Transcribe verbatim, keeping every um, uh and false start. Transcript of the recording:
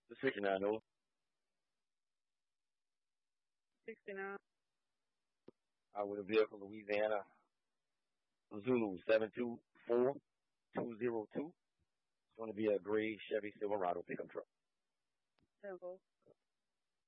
The sixty-nine, over. sixty-nine. Uh, with a vehicle, Louisiana, Zulu seven two four two zero two. It's going to be a gray Chevy Silverado pickup truck. Simple.